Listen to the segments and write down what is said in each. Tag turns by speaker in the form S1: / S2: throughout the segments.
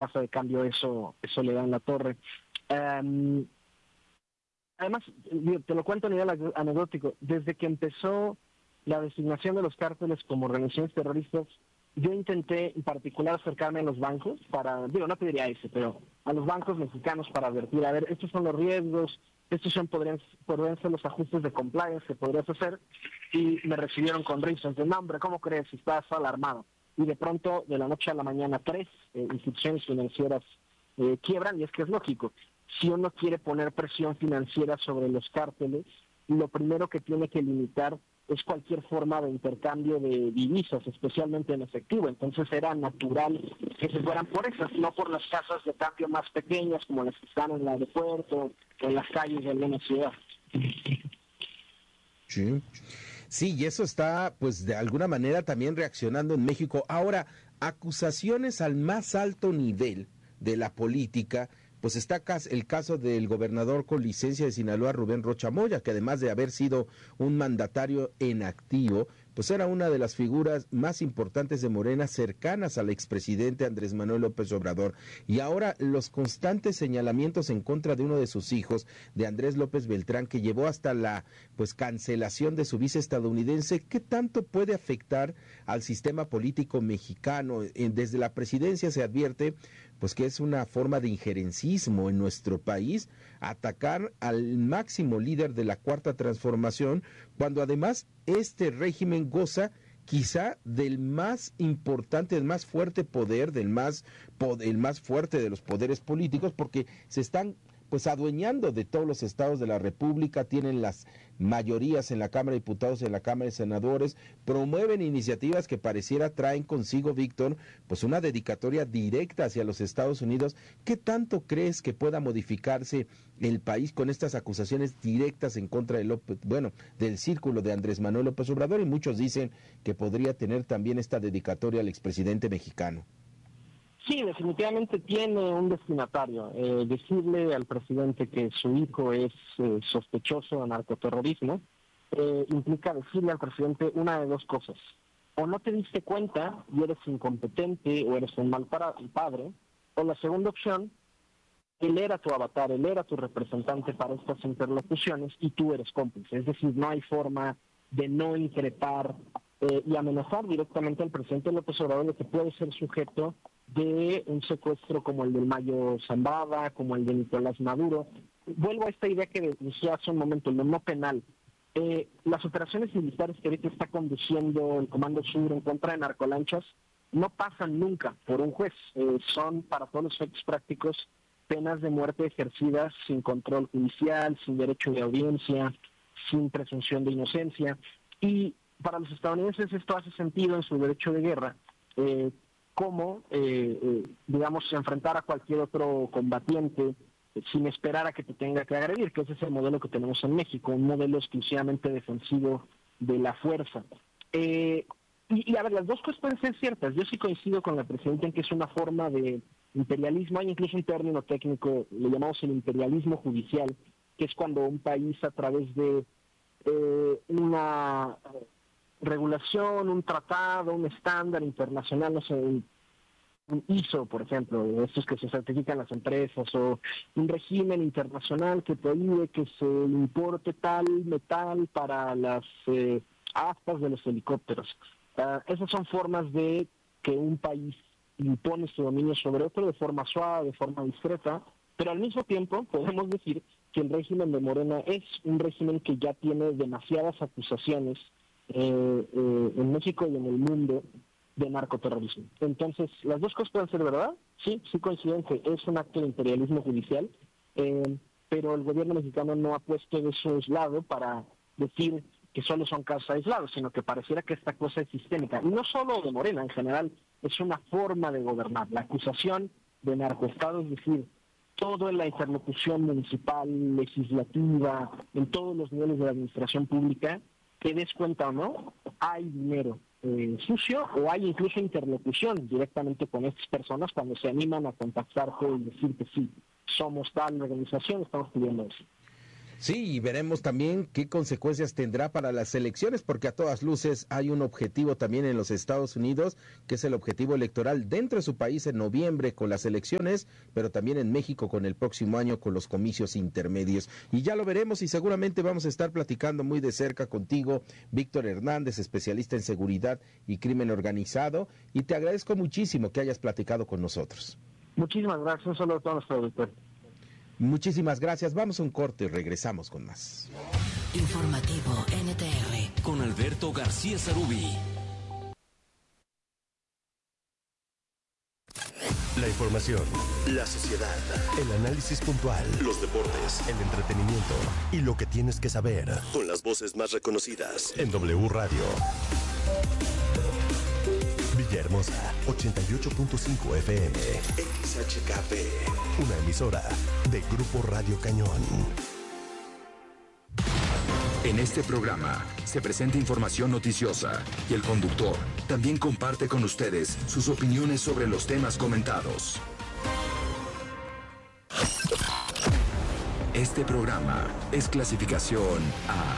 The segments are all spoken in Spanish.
S1: tasa de cambio, eso le da en la torre. Um, Además, te lo cuento a nivel anecdótico, desde que empezó la designación de los cárteles como organizaciones terroristas, yo intenté en particular acercarme a los bancos para, no te diría ese, pero a los bancos mexicanos para advertir, a ver, estos son los riesgos, podrían ser los ajustes de compliance que podrías hacer, y me recibieron con risas de, no hombre, ¿cómo crees? Estás alarmado. Y de pronto, de la noche a la mañana, tres instituciones financieras quiebran, y es que es lógico. Si uno quiere poner presión financiera sobre los cárteles, lo primero que tiene que limitar es cualquier forma de intercambio de divisas, especialmente en efectivo. Entonces era natural que se fueran por esas, no por las casas de cambio más pequeñas como las que están en el aeropuerto o en las calles de alguna ciudad.
S2: Sí. Sí, y eso está, pues, de alguna manera también reaccionando en México. Ahora, acusaciones al más alto nivel de la política, pues está el caso del gobernador con licencia de Sinaloa, Rubén Rocha Moya, que además de haber sido un mandatario en activo, pues era una de las figuras más importantes de Morena, cercanas al expresidente Andrés Manuel López Obrador. Y ahora los constantes señalamientos en contra de uno de sus hijos, de Andrés López Beltrán, que llevó hasta la pues cancelación de su visa estadounidense. ¿Qué tanto puede afectar al sistema político mexicano? Desde la presidencia se advierte pues que es una forma de injerencismo en nuestro país, atacar al máximo líder de la Cuarta Transformación, cuando además este régimen goza quizá del más importante, del más fuerte poder, el más fuerte de los poderes políticos, porque se están pues adueñando de todos los estados de la República, tienen las mayorías en la Cámara de Diputados y en la Cámara de Senadores, promueven iniciativas que pareciera traen consigo, Víctor, pues una dedicatoria directa hacia los Estados Unidos. ¿Qué tanto crees que pueda modificarse el país con estas acusaciones directas en contra de del círculo de Andrés Manuel López Obrador? Y muchos dicen que podría tener también esta dedicatoria al expresidente mexicano.
S1: Sí, definitivamente tiene un destinatario. Decirle al presidente que su hijo es sospechoso de narcoterrorismo implica decirle al presidente una de dos cosas. O no te diste cuenta y eres incompetente o eres un mal padre, o la segunda opción, él era tu avatar, él era tu representante para estas interlocuciones y tú eres cómplice. Es decir, no hay forma de no increpar y amenazar directamente al presidente López Obrador de que puede ser sujeto de un secuestro como el del Mayo Zambada, como el de Nicolás Maduro. Vuelvo a esta idea que decía hace un momento, el no penal. Las operaciones militares que ahorita está conduciendo el Comando Sur en contra de narcolanchas no pasan nunca por un juez. Son, para todos los efectos prácticos, penas de muerte ejercidas sin control judicial, sin derecho de audiencia, sin presunción de inocencia. Y para los estadounidenses esto hace sentido en su derecho de guerra, digamos, enfrentar a cualquier otro combatiente sin esperar a que te tenga que agredir, que ese es el modelo que tenemos en México, un modelo exclusivamente defensivo de la fuerza. Y a ver, las dos cosas pueden ser ciertas. Yo sí coincido con la presidenta en que es una forma de imperialismo. Hay incluso un término técnico, le llamamos el imperialismo judicial, que es cuando un país a través de una regulación, un tratado, un estándar internacional, no sé, un ISO, por ejemplo, estos que se certifican las empresas, o un régimen internacional que prohíbe que se importe tal metal para las aspas de los helicópteros. Esas son formas de que un país impone su dominio sobre otro de forma suave, de forma discreta, pero al mismo tiempo podemos decir que el régimen de Morena es un régimen que ya tiene demasiadas acusaciones en México y en el mundo de narcoterrorismo. Entonces, las dos cosas pueden ser verdad. Sí, sí coinciden que es un acto de imperialismo judicial, pero el gobierno mexicano no ha puesto de su lado para decir que solo son casos aislados, sino que pareciera que esta cosa es sistémica. Y no solo de Morena, en general, es una forma de gobernar. La acusación de narcoestado, es decir, todo en la interlocución municipal, legislativa, en todos los niveles de la administración pública, te des cuenta o no, hay dinero sucio, o hay incluso interlocución directamente con estas personas cuando se animan a contactarte y decir que sí, somos tal organización, estamos pidiendo eso.
S2: Sí, y veremos también qué consecuencias tendrá para las elecciones, porque a todas luces hay un objetivo también en los Estados Unidos, que es el objetivo electoral dentro de su país en noviembre con las elecciones, pero también en México con el próximo año con los comicios intermedios. Y ya lo veremos y seguramente vamos a estar platicando muy de cerca contigo, Víctor Hernández, especialista en seguridad y crimen organizado, y te agradezco muchísimo que hayas platicado con nosotros.
S1: Muchísimas gracias, un saludo a todos nuestros auditores.
S2: Muchísimas gracias. Vamos a un corte y regresamos con más.
S3: Informativo NTR
S4: con Alberto García Sarubí.
S5: La información, la sociedad, el análisis puntual, los deportes, el entretenimiento y lo que tienes que saber con las voces más reconocidas en W Radio. Villahermosa, 88.5 FM, XHKP, una emisora de Grupo Radio Cañón.
S6: En este programa se presenta información noticiosa y el conductor también comparte con ustedes sus opiniones sobre los temas comentados. Este programa es clasificación A.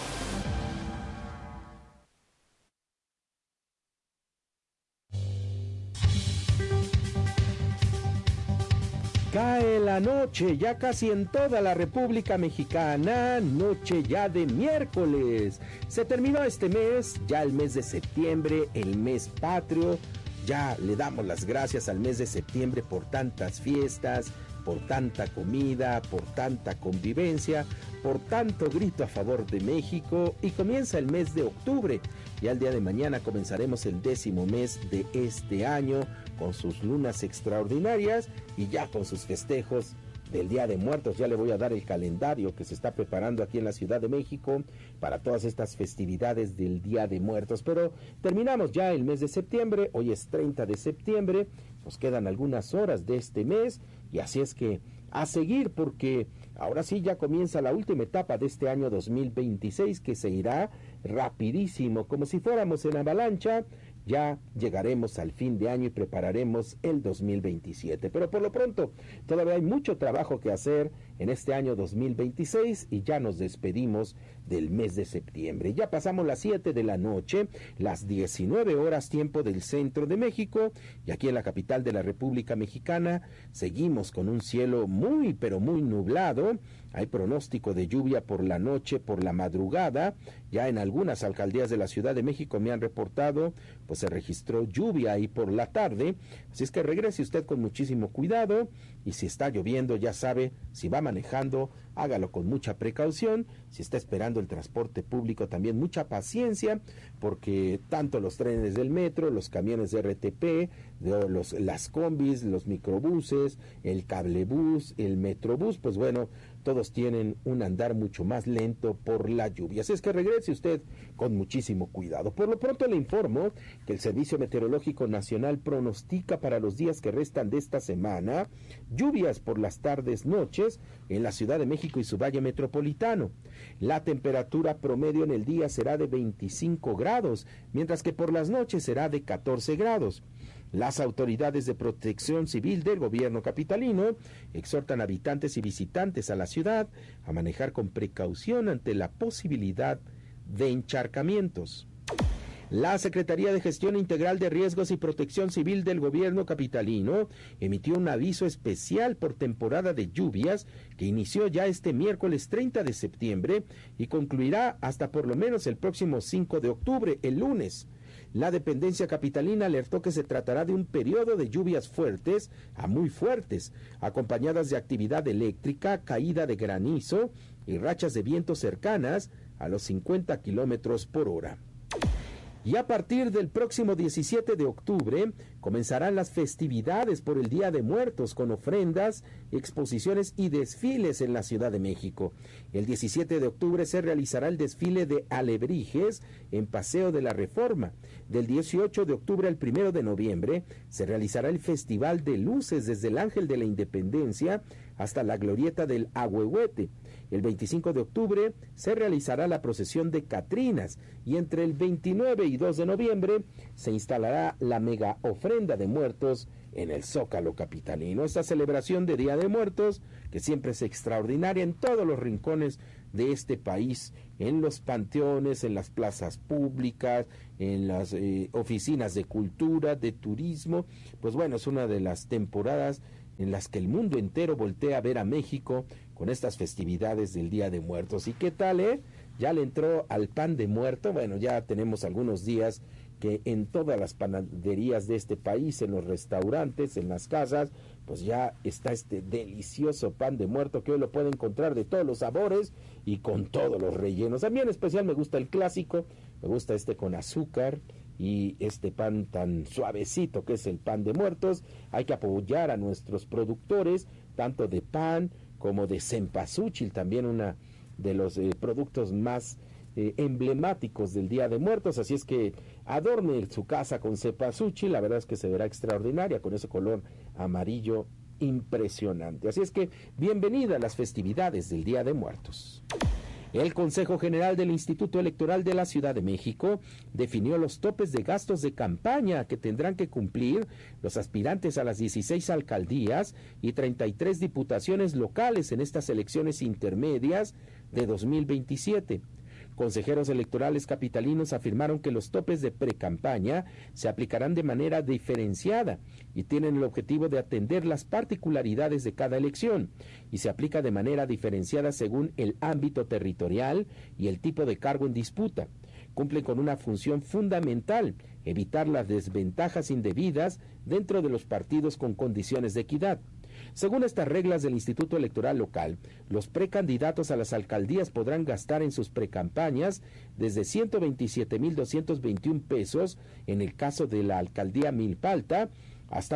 S2: Cae la noche, ya casi en toda la República Mexicana, noche ya de miércoles. Se terminó este mes, ya el mes de septiembre, el mes patrio. Ya le damos las gracias al mes de septiembre por tantas fiestas, por tanta comida, por tanta convivencia, por tanto grito a favor de México, y comienza el mes de octubre. Ya el día de mañana comenzaremos el 10º mes de este año con sus lunas extraordinarias y ya con sus festejos del Día de Muertos. Ya le voy a dar el calendario que se está preparando aquí en la Ciudad de México para todas estas festividades del Día de Muertos. Pero terminamos ya el mes de septiembre, hoy es 30 de septiembre, nos quedan algunas horas de este mes y así es que a seguir, porque ahora sí ya comienza la última etapa de este año 2026 que se irá rapidísimo, como si fuéramos en avalancha. Ya llegaremos al fin de año y prepararemos el 2027. Pero por lo pronto, todavía hay mucho trabajo que hacer en este año 2026 y ya nos despedimos del mes de septiembre. Ya pasamos las 7 de la noche, las 19 horas tiempo del centro de México, y aquí en la capital de la República Mexicana seguimos con un cielo muy pero muy nublado. Hay pronóstico de lluvia por la noche, por la madrugada. Ya en algunas alcaldías de la Ciudad de México me han reportado, pues se registró lluvia ahí por la tarde. Así es que regrese usted con muchísimo cuidado, y si está lloviendo, ya sabe, si va manejando, hágalo con mucha precaución. Si está esperando el transporte público, también mucha paciencia, porque tanto los trenes del metro, los camiones de RTP, las combis, los microbuses, el cablebús, el metrobús, pues bueno, todos tienen un andar mucho más lento por la lluvia. Así es que regrese usted con muchísimo cuidado. Por lo pronto le informo que el Servicio Meteorológico Nacional pronostica para los días que restan de esta semana lluvias por las tardes, noches en la Ciudad de México y su valle metropolitano. La temperatura promedio en el día será de 25 grados, mientras que por las noches será de 14 grados. Las autoridades de protección civil del gobierno capitalino exhortan a habitantes y visitantes a la ciudad a manejar con precaución ante la posibilidad de encharcamientos. La Secretaría de Gestión Integral de Riesgos y Protección Civil del gobierno capitalino emitió un aviso especial por temporada de lluvias que inició ya este miércoles 30 de septiembre y concluirá hasta por lo menos el próximo 5 de octubre, el lunes. La dependencia capitalina alertó que se tratará de un periodo de lluvias fuertes a muy fuertes, acompañadas de actividad eléctrica, caída de granizo y rachas de viento cercanas a los 50 kilómetros por hora. Y a partir del próximo 17 de octubre comenzarán las festividades por el Día de Muertos con ofrendas, exposiciones y desfiles en la Ciudad de México. El 17 de octubre se realizará el desfile de alebrijes en Paseo de la Reforma. Del 18 de octubre al 1 de noviembre se realizará el Festival de Luces desde el Ángel de la Independencia hasta la Glorieta del Ahuehuete. El 25 de octubre se realizará la procesión de Catrinas y entre el 29 y 2 de noviembre se instalará la mega ofrenda de muertos en el Zócalo capitalino. Esta celebración de Día de Muertos, que siempre es extraordinaria en todos los rincones de este país, en los panteones, en las plazas públicas, en las oficinas de cultura, de turismo, pues bueno, es una de las temporadas en las que el mundo entero voltea a ver a México con estas festividades del Día de Muertos. ¿Y qué tal, ya le entró al pan de muerto? Bueno, ya tenemos algunos días que en todas las panaderías de este país, en los restaurantes, en las casas, pues ya está este delicioso pan de muerto que hoy lo puede encontrar de todos los sabores y con todos los rellenos. A mí en especial me gusta el clásico, me gusta este con azúcar y este pan tan suavecito que es el pan de muertos. Hay que apoyar a nuestros productores, tanto de pan como de cempasúchil, también una de los productos más emblemáticos del Día de Muertos. Así es que adorne su casa con cempasúchil, la verdad es que se verá extraordinaria con ese color amarillo impresionante. Así es que bienvenida a las festividades del Día de Muertos. El Consejo General del Instituto Electoral de la Ciudad de México definió los topes de gastos de campaña que tendrán que cumplir los aspirantes a las 16 alcaldías y 33 diputaciones locales en estas elecciones intermedias de 2027. Consejeros electorales capitalinos afirmaron que los topes de precampaña se aplicarán de manera diferenciada y tienen el objetivo de atender las particularidades de cada elección y se aplica de manera diferenciada según el ámbito territorial y el tipo de cargo en disputa. Cumplen con una función fundamental, evitar las desventajas indebidas dentro de los partidos con condiciones de equidad. Según estas reglas del Instituto Electoral Local, los precandidatos a las alcaldías podrán gastar en sus precampañas desde 127,221 pesos en el caso de la alcaldía Milpalta hasta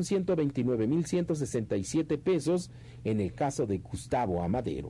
S2: 1,129,167 pesos en el caso de Gustavo Amadero.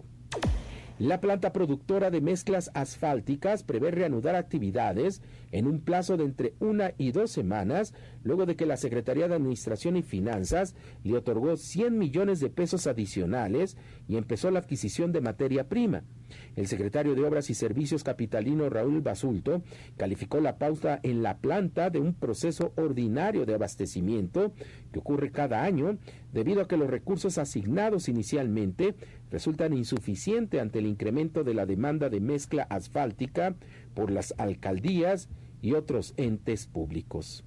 S2: La planta productora de mezclas asfálticas prevé reanudar actividades en un plazo de entre 1 y 2 semanas, luego de que la Secretaría de Administración y Finanzas le otorgó 100 millones de pesos adicionales y empezó la adquisición de materia prima. El secretario de Obras y Servicios capitalino Raúl Basulto calificó la pausa en la planta de un proceso ordinario de abastecimiento que ocurre cada año debido a que los recursos asignados inicialmente resultan insuficientes ante el incremento de la demanda de mezcla asfáltica por las alcaldías y otros entes públicos.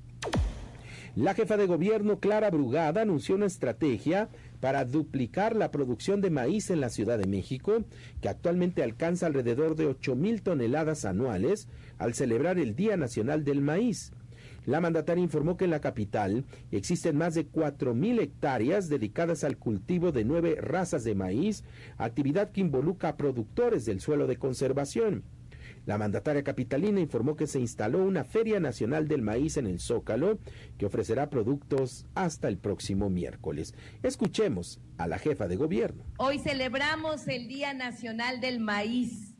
S2: La jefa de gobierno, Clara Brugada, anunció una estrategia para duplicar la producción de maíz en la Ciudad de México, que actualmente alcanza alrededor de 8,000 toneladas anuales, al celebrar el Día Nacional del Maíz. La mandataria informó que en la capital existen más de 4,000 hectáreas dedicadas al cultivo de 9 razas de maíz, actividad que involucra a productores del suelo de conservación. La mandataria capitalina informó que se instaló una Feria Nacional del Maíz en el Zócalo, que ofrecerá productos hasta el próximo miércoles. Escuchemos a la jefa de gobierno.
S7: Hoy celebramos el Día Nacional del Maíz,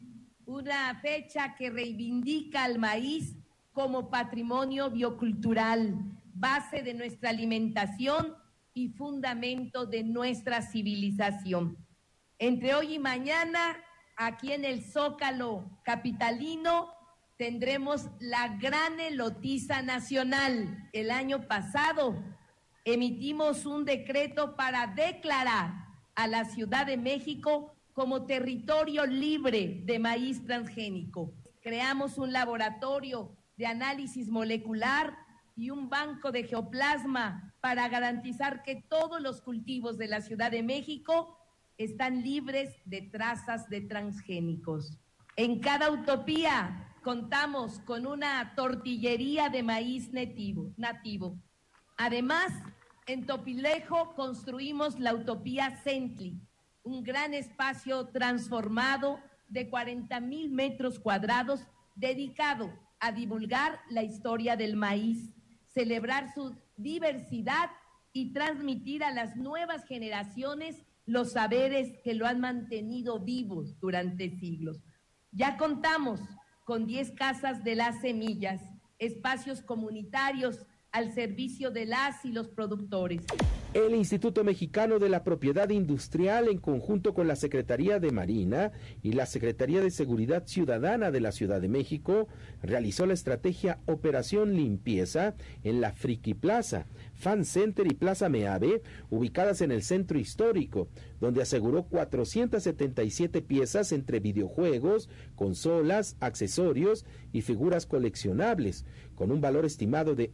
S7: una fecha que reivindica al maíz como patrimonio biocultural, base de nuestra alimentación y fundamento de nuestra civilización. Entre hoy y mañana, aquí en el Zócalo capitalino, tendremos la gran elotiza nacional. El año pasado emitimos un decreto para declarar a la Ciudad de México como territorio libre de maíz transgénico. Creamos un laboratorio de análisis molecular y un banco de geoplasma para garantizar que todos los cultivos de la Ciudad de México están libres de trazas de transgénicos. En cada utopía contamos con una tortillería de maíz nativo. Además, en Topilejo construimos la utopía Centli, un gran espacio transformado de 40,000 metros cuadrados dedicado a divulgar la historia del maíz, celebrar su diversidad y transmitir a las nuevas generaciones los saberes que lo han mantenido vivos durante siglos. Ya contamos con 10 casas de las semillas, espacios comunitarios al servicio de las y los productores.
S2: El Instituto Mexicano de la Propiedad Industrial, en conjunto con la Secretaría de Marina y la Secretaría de Seguridad Ciudadana de la Ciudad de México, realizó la estrategia Operación Limpieza en la Friki Plaza, Fan Center y Plaza Meave, ubicadas en el centro histórico, donde aseguró 477 piezas entre videojuegos, consolas, accesorios y figuras coleccionables, con un valor estimado de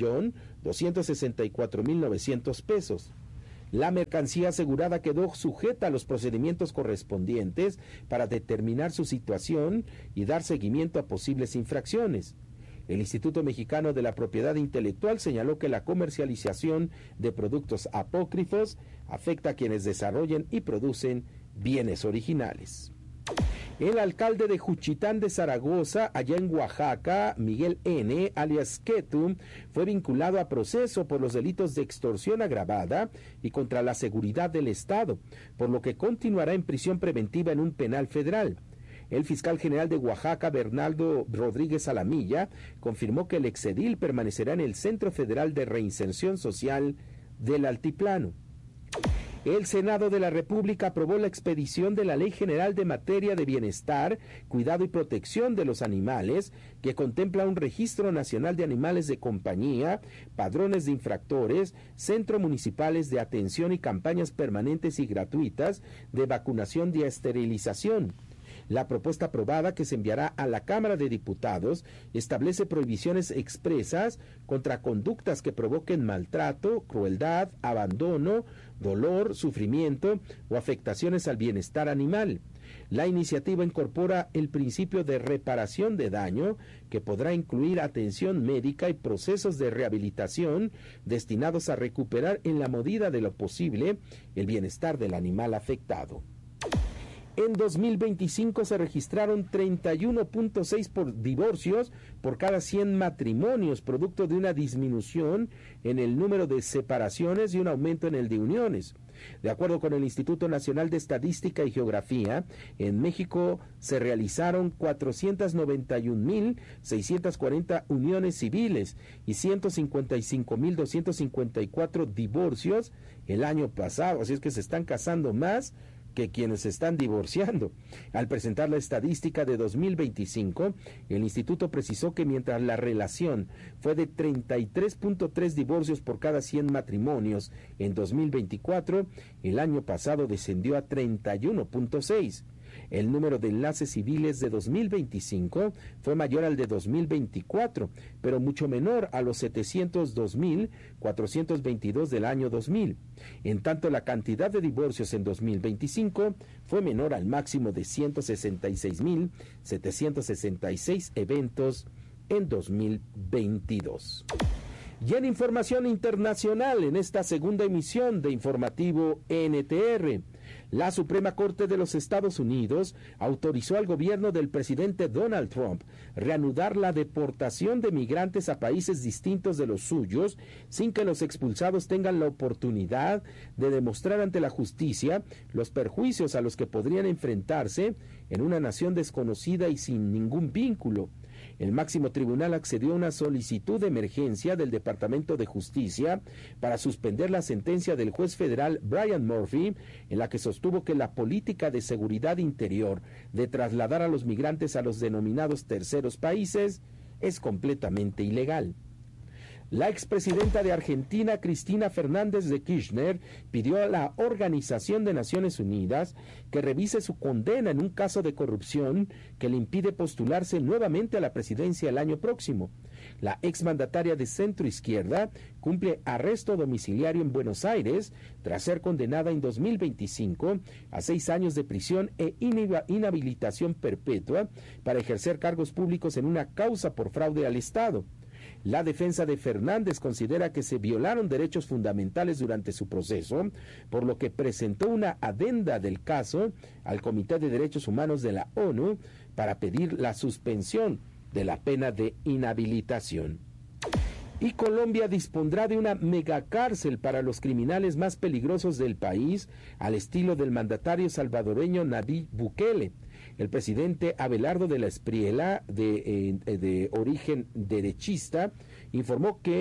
S2: 1.264.900 pesos. La mercancía asegurada quedó sujeta a los procedimientos correspondientes para determinar su situación y dar seguimiento a posibles infracciones. El Instituto Mexicano de la Propiedad Intelectual señaló que la comercialización de productos apócrifos afecta a quienes desarrollen y producen bienes originales. El alcalde de Juchitán de Zaragoza, allá en Oaxaca, Miguel N., alias Ketum, fue vinculado a proceso por los delitos de extorsión agravada y contra la seguridad del Estado, por lo que continuará en prisión preventiva en un penal federal. El fiscal general de Oaxaca, Bernardo Rodríguez Alamilla, confirmó que el exedil permanecerá en el Centro Federal de Reinserción Social del Altiplano. El Senado de la República aprobó la expedición de la Ley General de Materia de Bienestar, Cuidado y Protección de los Animales, que contempla un registro nacional de animales de compañía, padrones de infractores, centros municipales de atención y campañas permanentes y gratuitas de vacunación y esterilización. La propuesta aprobada, que se enviará a la Cámara de Diputados, establece prohibiciones expresas contra conductas que provoquen maltrato, crueldad, abandono, dolor, sufrimiento o afectaciones al bienestar animal. La iniciativa incorpora el principio de reparación de daño, que podrá incluir atención médica y procesos de rehabilitación destinados a recuperar en la medida de lo posible el bienestar del animal afectado. En 2025 se registraron 31.6 divorcios por cada 100 matrimonios, producto de una disminución en el número de separaciones y un aumento en el de uniones. De acuerdo con el Instituto Nacional de Estadística y Geografía, en México se realizaron 491.640 uniones civiles y 155.254 divorcios el año pasado, así es que se están casando más que quienes se están divorciando. Al presentar la estadística de 2025, el instituto precisó que mientras la relación fue de 33.3 divorcios por cada 100 matrimonios en 2024, el año pasado descendió a 31.6. El número de enlaces civiles de 2025 fue mayor al de 2024, pero mucho menor a los 702.422 del año 2000. En tanto, la cantidad de divorcios en 2025 fue menor al máximo de 166.766 eventos en 2022. Y en información internacional, en esta segunda emisión de Informativo NTR, la Suprema Corte de los Estados Unidos autorizó al gobierno del presidente Donald Trump reanudar la deportación de migrantes a países distintos de los suyos, sin que los expulsados tengan la oportunidad de demostrar ante la justicia los perjuicios a los que podrían enfrentarse en una nación desconocida y sin ningún vínculo. El máximo tribunal accedió a una solicitud de emergencia del Departamento de Justicia para suspender la sentencia del juez federal Brian Murphy, en la que sostuvo que la política de seguridad interior de trasladar a los migrantes a los denominados terceros países es completamente ilegal. La expresidenta de Argentina, Cristina Fernández de Kirchner, pidió a la Organización de Naciones Unidas que revise su condena en un caso de corrupción que le impide postularse nuevamente a la presidencia el año próximo. La exmandataria de centro izquierda cumple arresto domiciliario en Buenos Aires tras ser condenada en 2025 a 6 años de prisión e inhabilitación perpetua para ejercer cargos públicos en una causa por fraude al Estado. La defensa de Fernández considera que se violaron derechos fundamentales durante su proceso, por lo que presentó una adenda del caso al Comité de Derechos Humanos de la ONU para pedir la suspensión de la pena de inhabilitación. Y Colombia dispondrá de una megacárcel para los criminales más peligrosos del país, al estilo del mandatario salvadoreño Nayib Bukele. El presidente Abelardo de la Espriella, de origen derechista, informó que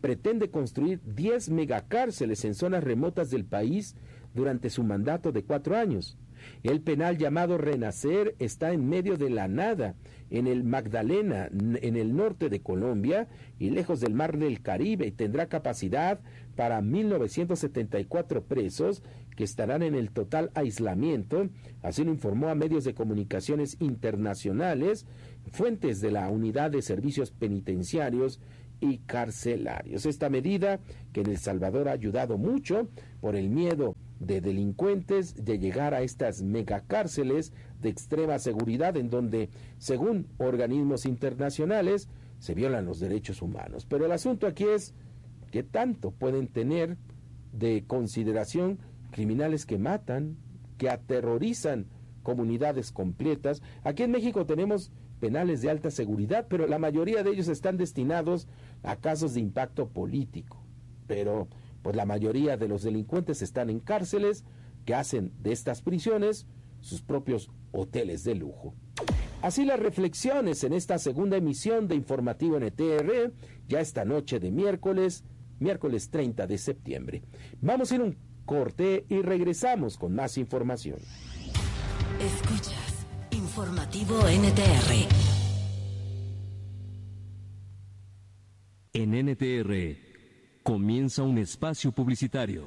S2: pretende construir 10 megacárceles en zonas remotas del país durante su mandato de 4 años. El penal llamado Renacer está en medio de la nada, en el Magdalena, en el norte de Colombia y lejos del mar del Caribe, y tendrá capacidad para 1.974 presos que estarán en el total aislamiento, así lo informó a medios de comunicaciones internacionales, fuentes de la Unidad de Servicios Penitenciarios y Carcelarios. Esta medida, que en El Salvador ha ayudado mucho por el miedo de delincuentes de llegar a estas megacárceles de extrema seguridad, en donde, según organismos internacionales, se violan los derechos humanos. Pero el asunto aquí es qué tanto pueden tener de consideración criminales que matan, que aterrorizan comunidades completas. Aquí en México tenemos penales de alta seguridad, pero la mayoría de ellos están destinados a casos de impacto político. Pero pues la mayoría de los delincuentes están en cárceles que hacen de estas prisiones sus propios hoteles de lujo. Así las reflexiones en esta segunda emisión de Informativo NTR, ya esta noche de miércoles 30 de septiembre. Vamos a ir a un corte y regresamos con más información.
S3: Escuchas Informativo NTR.
S4: En NTR comienza un espacio publicitario.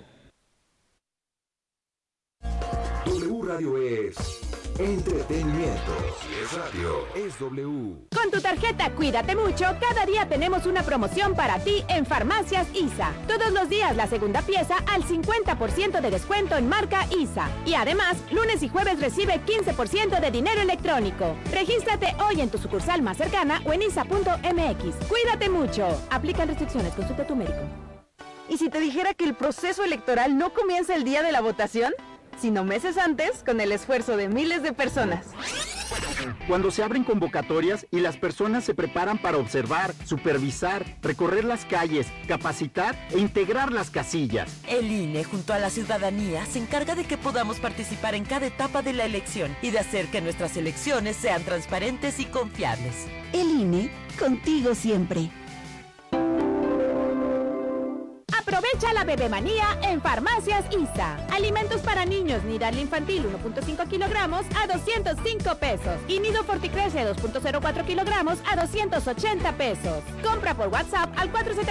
S6: W Radio es entretenimiento. Si es radio, es W.
S8: Con tu tarjeta Cuídate Mucho, cada día tenemos una promoción para ti en Farmacias ISA. Todos los días la segunda pieza al 50% de descuento en marca ISA. Y además, lunes y jueves recibe 15% de dinero electrónico. Regístrate hoy en tu sucursal más cercana o en isa.mx. Cuídate mucho. Aplican restricciones, consulta a tu médico.
S9: ¿Y si te dijera que el proceso electoral no comienza el día de la votación, sino meses antes, con el esfuerzo de miles de personas?
S10: Cuando se abren convocatorias y las personas se preparan para observar, supervisar, recorrer las calles, capacitar e integrar las casillas.
S11: El INE, junto a la ciudadanía, se encarga de que podamos participar en cada etapa de la elección y de hacer que nuestras elecciones sean transparentes y confiables.
S12: El INE, contigo siempre.
S8: Aprovecha la bebemanía en Farmacias ISA. Alimentos para niños Nidal infantil 1.5 kilogramos a 205 pesos. Y Nido Forticrece 2.04 kilogramos a 280 pesos. Compra por WhatsApp al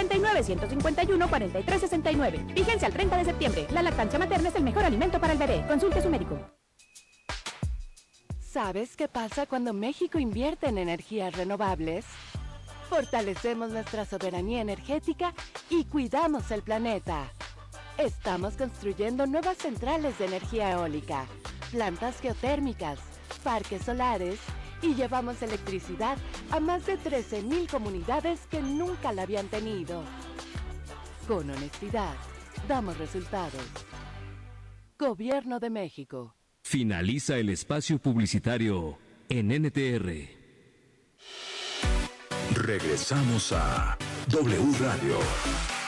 S8: 479-151-4369. Vigencia al 30 de septiembre. La lactancia materna es el mejor alimento para el bebé. Consulte a su médico.
S13: ¿Sabes qué pasa cuando México invierte en energías renovables? Fortalecemos nuestra soberanía energética y cuidamos el planeta. Estamos construyendo nuevas centrales de energía eólica, plantas geotérmicas, parques solares y llevamos electricidad a más de 13,000 comunidades que nunca la habían tenido. Con honestidad, damos resultados. Gobierno de México.
S4: Finaliza el espacio publicitario en NTR.
S6: Regresamos a W Radio.